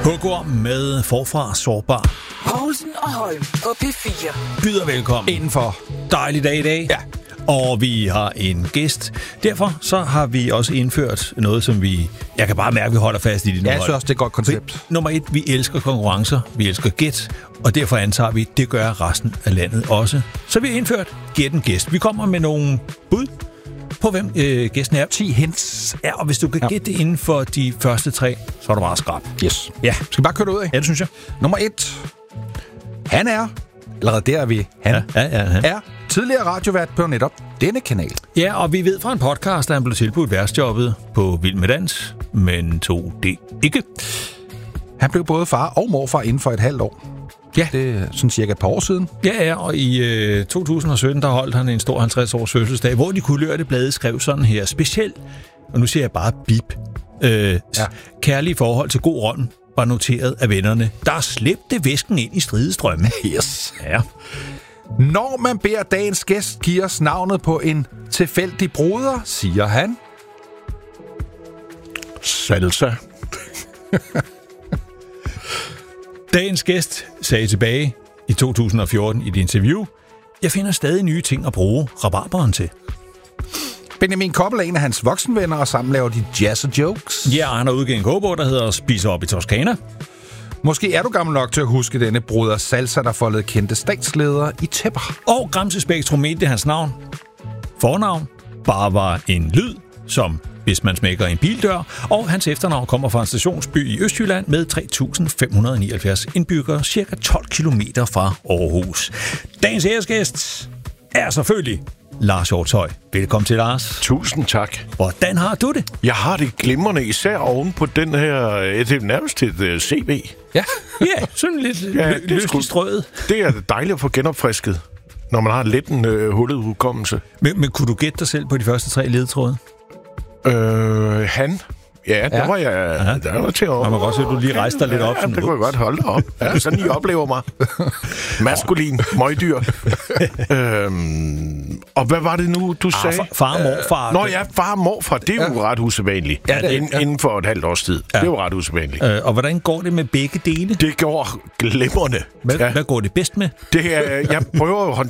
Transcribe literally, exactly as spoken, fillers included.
Hugorm med Forfra Sårbar. Poulsen og Holm på P fire. Byder velkommen. Indenfor. Dejlig dag i dag. Ja. Og vi har en gæst. Derfor så har vi også indført noget, som vi... Jeg kan bare mærke, at vi holder fast i det nu. Ja, jeg synes også, det er et godt koncept. Nummer et, vi elsker konkurrencer. Vi elsker gæt. Og derfor antager vi, det gør resten af landet også. Så vi har indført gæt en gæst. Vi kommer med nogle bud på, hvem øh, gæsten er. ti hints. Ja, og hvis du kan Ja. gætte inden for de første tre, så er du bare skrab. Yes. Ja. Skal vi bare køre det ud af? Ja, det synes jeg. Nummer et. Han er, allerede der er vi, han Ja, ja, ja. ja. er tidligere radiovært på netop denne kanal. Ja, og vi ved fra en podcast, at han blev tilbudt værtsjobbet på Vild med Dans, men tog det ikke. Han blev både far og morfar inden for et halvt år. Ja. Det er sådan cirka et par år siden. Ja, ja, og i øh, to tusind og sytten, der holdt han en stor halvtreds års fødselsdag, hvor de kulørte blade skrev sådan her, specielt, og nu siger jeg bare bip, øh, ja. Kærlige forhold til god ånd var noteret af vennerne. Der slæbte væsken ind i stridestrømme. Yes. Ja. Når man beder dagens gæst give os navnet på en tilfældig broder, siger han... Salsa. Dagens gæst sagde tilbage i to tusind og fjorten i et interview, jeg finder stadig nye ting at bruge rabarberen til. Benjamin Koppel er en af hans voksenvenner, og sammen laver de jazz og jokes. Ja, han har udgivet en kogebog, der hedder Spiser op i Toskana. Måske er du gammel nok til at huske denne broder Salsa, der foldede kendte statsledere i tæpper. Og Gramse Spektrum mente hans navn. Fornavn bare var en lyd, som hvis man smækker en bildør, og hans efternavn kommer fra en stationsby i Østjylland med tre tusind fem hundrede nioghalvfjerds indbyggere, cirka tolv kilometer fra Aarhus. Dagens æresgæst er selvfølgelig Lars Hjortshøj. Velkommen til, Lars. Tusind tak. Hvordan har du det? Jeg har det glimrende, især oven på den her, det er nærmest et uh, C V. Ja. Ja, sådan lidt Ja, lø- det er sgu- løsligt strøget. Det er dejligt at få genopfrisket, når man har lidt en uh, hullet hukommelse. Men, men kunne du gætte dig selv på de første tre ledtråde? Øh, han... Ja, der Ja. var jeg... Der var til at... Man må godt se, at du lige rejste dig lidt op. Ja, Sådan, det kunne jeg godt holde dig op. Ja, sådan I oplever mig. Maskulin, møgdyr. øhm, og hvad var det nu, du sagde? far, far og morfar. Nå ja, far og morfar, det er jo ret usædvanligt. Ja, det er- Ind, inden for et halvt års tid. Ja. Det er jo ret usædvanligt. Øh, og hvordan går det med begge dele? Det går glimrende. Hvad, Ja. hvad går det bedst med? Det er, jeg prøver at